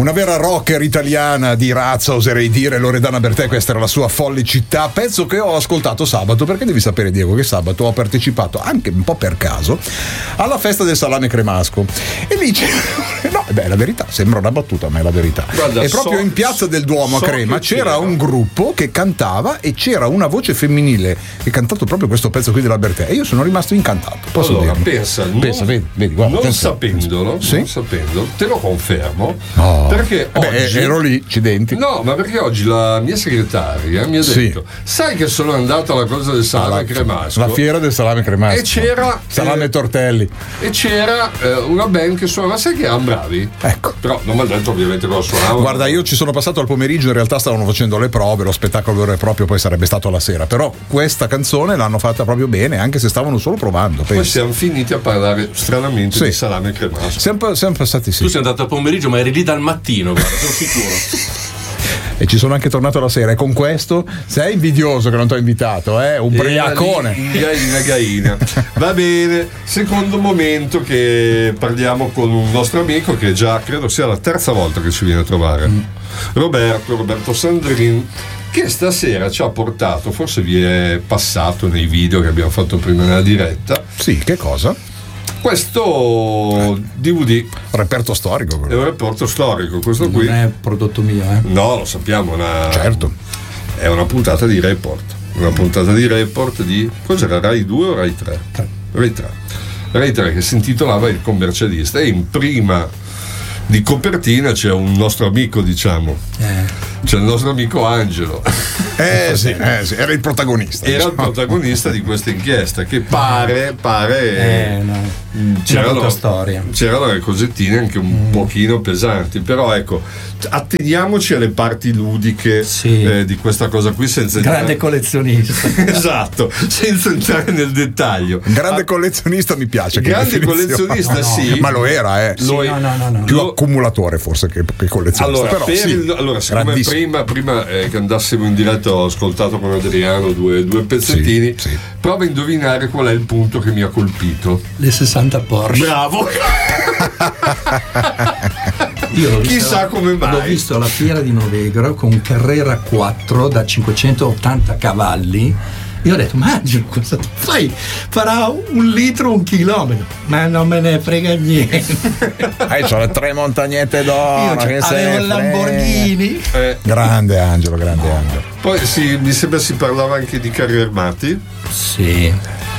una vera rocker italiana di razza, oserei dire, Loredana Bertè. Questa era la sua Folle città, pezzo che ho ascoltato sabato, perché devi sapere, Diego, che sabato ho partecipato anche un po' per caso alla festa del salame cremasco, e lì no, beh, la verità, sembra una battuta, ma è la verità. Guarda, e proprio in piazza del Duomo a Crema c'era un gruppo che cantava e c'era una voce femminile che ha cantato proprio questo pezzo qui della Bertè, e io sono rimasto incantato. Posso allora, dirlo? pensa, vedi, guarda, non sapendolo, sì? non sapendo, te lo confermo, no. Perché oggi ero lì, accidenti. No, ma perché oggi la mia segretaria mi ha detto, sai che sono andato alla cosa del salame cremasco, la fiera del salame cremasco, e c'era salame e tortelli, e c'era una band che suonava, sai che erano bravi? Ecco. Però non mi ha detto ovviamente cosa suonavano. Guarda, io ci sono passato al pomeriggio, in realtà stavano facendo le prove, lo spettacolo vero e proprio poi sarebbe stato la sera, però questa canzone l'hanno fatta proprio bene, anche se stavano solo provando. Poi siamo finiti a parlare stranamente di salame cremasco. Siamo passati, sì. Tu sei andato a pomeriggio, ma eri lì dal mattino, guarda, sono sicuro. E ci sono anche tornato la sera, e con questo sei invidioso che non ti ho invitato, ubriacone. Gaina. Va bene, secondo momento che parliamo con un nostro amico che già credo sia la terza volta che ci viene a trovare, Roberto Sandrin, che stasera ci ha portato, forse vi è passato nei video che abbiamo fatto prima nella diretta. Sì, che cosa? Questo DVD reperto storico. È un reperto storico, questo qui non è prodotto mio, No, lo sappiamo, certo. È una puntata di report. Una puntata di report di cos'era, Rai 2 o Rai 3? Rai 3, che si intitolava Il commercialista, e in prima di copertina c'è un nostro amico, diciamo. C'è il nostro amico Angelo. Sì, era il protagonista. Era il protagonista di questa inchiesta, che pare c'erano storia. C'erano le cosettine anche un pochino pesanti, però ecco, atteniamoci alle parti ludiche di questa cosa qui, senza grande collezionista. Esatto, senza entrare nel dettaglio. Grande collezionista mi piace. Grande collezionista, sì. Ma lo era, più accumulatore forse che collezionista. Allora, siccome prima che andassimo in diretta ho ascoltato con Adriano due pezzettini, prova a indovinare qual è il punto che mi ha colpito. Le 60 Porsche. Bravo. Io chissà come mai. L'ho visto alla fiera di Novegro con un Carrera 4 da 580 cavalli. Io ho detto, ma Angelo, cosa fai? Farà 1 litro 1 chilometro. Ma non me ne frega niente. C'ho le 3 montagnette d'oro. Avevo il Lamborghini. Grande Angelo. Poi mi sembra si parlava anche di carri armati. Sì.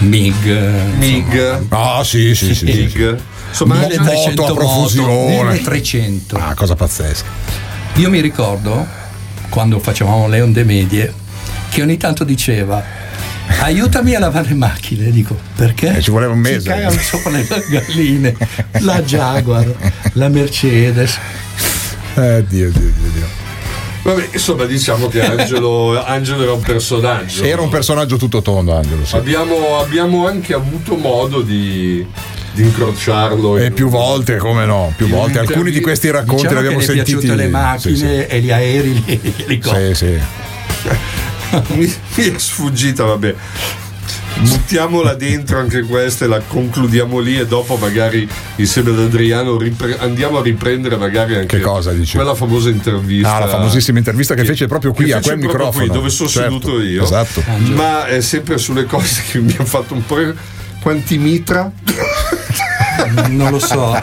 MiG. Ah, sì. MiG. Insomma, 1300 a profusione. 1300. Cosa pazzesca. Io mi ricordo quando facevamo le onde medie che ogni tanto diceva: aiutami a lavare le macchine. Dico, perché? Ci voleva un mese. Si cagano sopra le galline. La Jaguar, la Mercedes. Dio. Vabbè, insomma, diciamo che Angelo era un personaggio. Era un personaggio tutto tondo, Angelo. Sì. Abbiamo anche avuto modo di incrociarlo. E più volte, come no? Più volte. Alcuni di questi racconti li abbiamo sentiti. Mi sono piaciute le macchine e gli aerei, gli elicotteri. Sì. Mi è sfuggita, vabbè. Buttiamola dentro anche questa e la concludiamo lì, e dopo magari insieme ad Adriano andiamo a riprendere magari anche quella famosa intervista. La famosissima intervista che fece proprio qui a quel microfono, dove sono seduto io. Esatto. Ma è sempre sulle cose che mi hanno fatto un po'. Quanti mitra? Non lo so.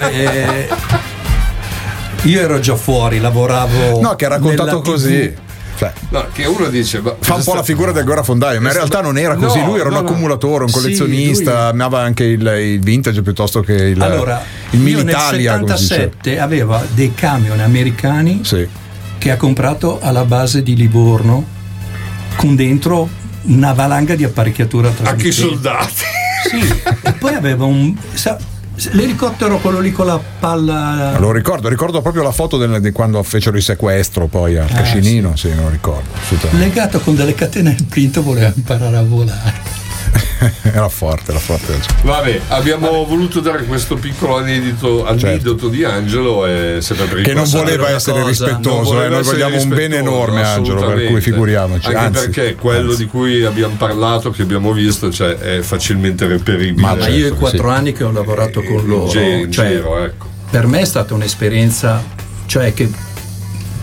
Io ero già fuori, lavoravo. No, che ha raccontato così. No, che uno dice fa un po' la figura del guerrafondaio, ma in realtà non era così. Lui era un accumulatore, un collezionista, amava anche il vintage piuttosto che il Militalia. Nel 77 aveva dei camion americani che ha comprato alla base di Livorno, con dentro una valanga di apparecchiatura anche i soldati. Sì, e poi aveva l'elicottero, quello lì con la palla. Lo ricordo proprio la foto di quando fecero il sequestro poi a Cascinino, sì, non lo ricordo. Legato con delle catene al pinto, voleva imparare a volare. Era forte. Vabbè, abbiamo voluto dare questo piccolo aneddoto di Angelo, e che non voleva essere rispettoso, noi vogliamo un bene enorme, Angelo, per cui figuriamoci. Anche perché quello di cui abbiamo parlato, che abbiamo visto, è facilmente reperibile. Ma io i 4 anni che ho lavorato con loro, giro, ecco. Per me è stata un'esperienza, che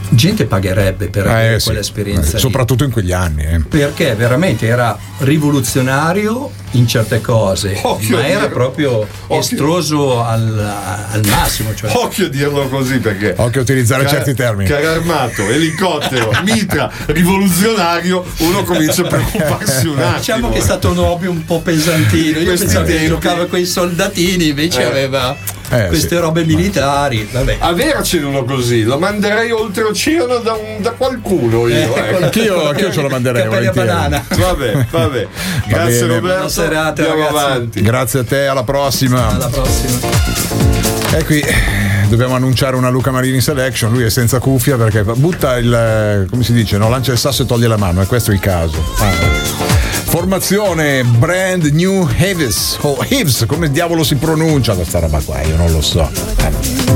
gente pagherebbe per avere quell'esperienza lì. Soprattutto in quegli anni. Perché veramente era rivoluzionario in certe cose, ma era proprio estroso al massimo. Cioè. Occhio a dirlo così, perché occhio a utilizzare certi termini. Carro armato, elicottero, mitra, rivoluzionario, uno comincia a preoccuparsi un attimo. Diciamo che è stato un hobby un po' pesantino. Io pensavo che giocava con i soldatini, invece aveva queste robe militari. Vabbè. Avercene uno così, lo manderei oltreoceano da qualcuno io. Anch'io ce lo manderei volentieri. Vabbè. Grazie Roberto. Serata, andiamo ragazzi. avanti. Grazie a te, alla prossima. Alla prossima. E qui dobbiamo annunciare una Luca Marini Selection. Lui è senza cuffia perché butta il, come si dice, no? Lancia il sasso e toglie la mano, e questo è il caso. Formazione Brand New Heavis o Heaves, come diavolo si pronuncia questa roba qua? Io non lo so.